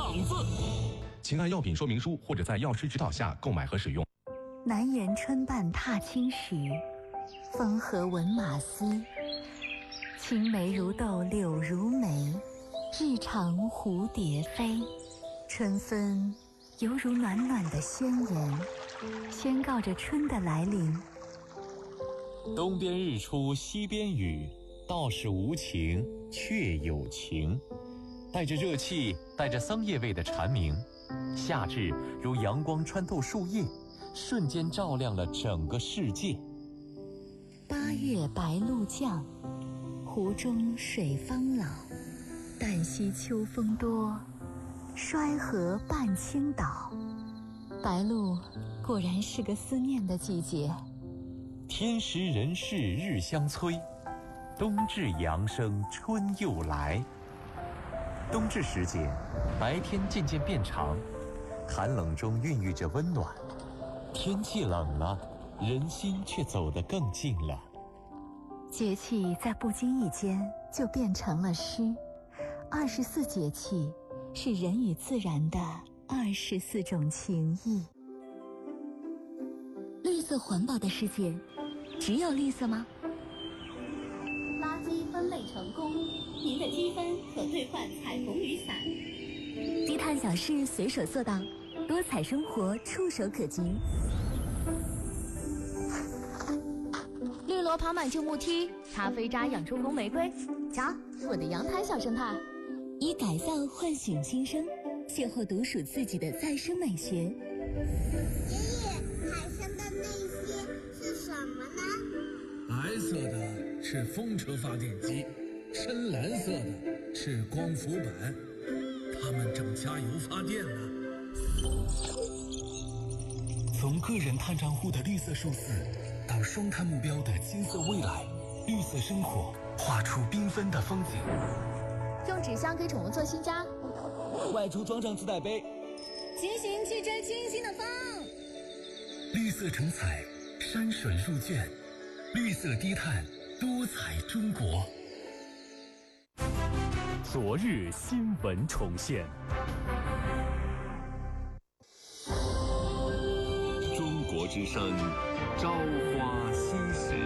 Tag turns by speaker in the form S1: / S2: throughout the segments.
S1: 档次。请按药品说明书或者在药师指导下购买和使用。
S2: 南园春半踏青时，风和闻马嘶。青梅如豆柳如眉，日长蝴蝶飞。春分犹如暖暖的宣言，宣告着春的来临。
S3: 东边日出西边雨，道是无晴却有晴。带着热气带着桑叶味的蝉鸣，夏至如阳光穿透树叶，瞬间照亮了整个世界。
S2: 八月白露降，湖中水方老。旦夕秋风多，衰荷半倾倒。白露果然是个思念的季节。
S3: 天时人事日相催，冬至阳生春又来。冬至时节，白天渐渐变长，寒冷中孕育着温暖。天气冷了，人心却走得更近了。
S2: 节气在不经意间就变成了诗。24节气是人与自然的24种情谊。绿色环保的世界，只有绿色吗？
S4: 垃圾分类成功，您的积分可兑换彩虹雨伞。
S2: 低碳小事随手做到，多彩生活触手可及。
S4: 绿萝爬满旧木梯，咖啡渣养出红玫瑰。瞧，我的阳台小生态。
S2: 以改造唤醒新生，邂逅独属自己的再生美学。
S5: 爷爷，海上的那些是什么呢？
S6: 白色的是风车发电机，深蓝色的是光伏板，它们正加油发电呢。从个人碳账户的绿色数字，到双碳目标的金色未来，绿色生活画出缤纷的风景。
S4: 用纸箱给宠物做新家，
S7: 外出装上自带杯，
S4: 骑行去追清新的风。
S6: 绿色成彩，山水入卷，绿色低碳，多彩中国。
S1: 昨日新闻重现，
S8: 中国之声，朝花夕拾。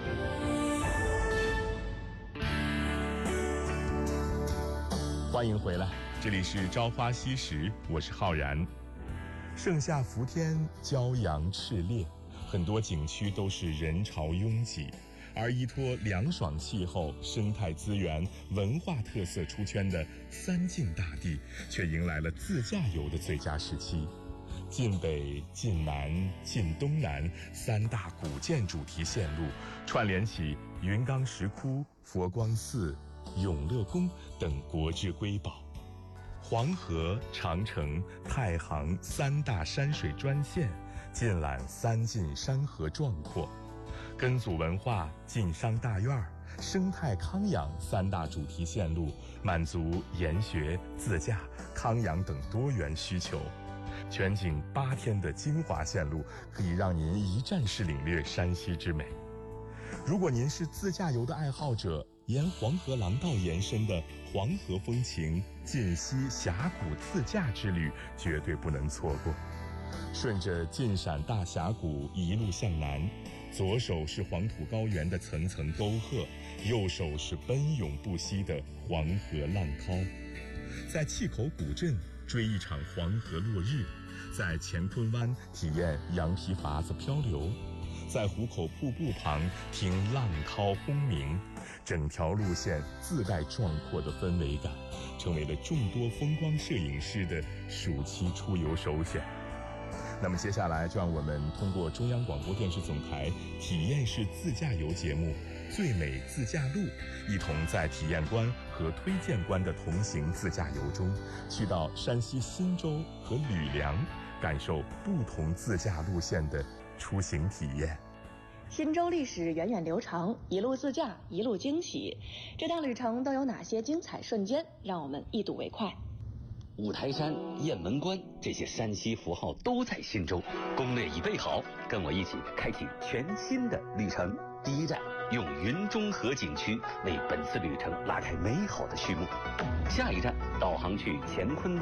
S9: 欢迎回来，这里是朝花夕拾，我是浩然。盛夏伏天，骄阳炽烈，很多景区都是人潮拥挤，而依托凉爽气候、生态资源、文化特色出圈的三晋大地，却迎来了自驾游的最佳时期。晋北、晋南、晋东南三大古建主题线路，串联起云冈石窟、佛光寺、永乐宫等国之瑰宝。黄河、长城、太行三大山水专线，尽览三晋山河壮阔。根祖文化、晋商大院、生态康养三大主题线路，满足研学、自驾、康养等多元需求。全景8天的精华线路，可以让您一站式领略山西之美。如果您是自驾游的爱好者，沿黄河廊道延伸的黄河风情晋西峡谷自驾之旅绝对不能错过。顺着晋陕大峡谷一路向南，左手是黄土高原的层层沟壑，右手是奔涌不息的黄河浪涛。在碛口古镇追一场黄河落日，在乾坤湾体验羊皮筏子漂流，在壶口瀑布旁听浪涛轰鸣，整条路线自带壮阔的氛围感，成为了众多风光摄影师的暑期出游首选。那么接下来就让我们通过中央广播电视总台体验式自驾游节目《最美自驾路》，一同在体验官和推荐官的同行自驾游中，去到山西忻州和吕梁，感受不同自驾路线的出行体验。
S10: 忻州历史源远流长，一路自驾，一路惊喜。这趟旅程都有哪些精彩瞬间？让我们一睹为快。
S11: 五台山、雁门关这些山西符号都在忻州，攻略已备好，跟我一起开启全新的旅程。第一站，用云中河景区为本次旅程拉开美好的序幕。下一站，导航去乾坤湾。